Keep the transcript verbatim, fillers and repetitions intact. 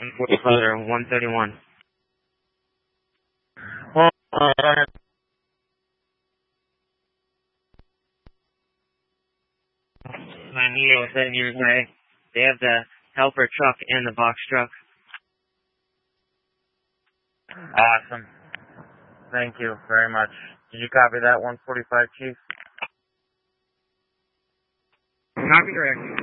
forty-five, one thirty-one. Well, uh, Magneto seven years away. They have the helper truck and the box truck. Awesome. Thank you very much. Did you copy that one forty-five, Chief? Copy direct.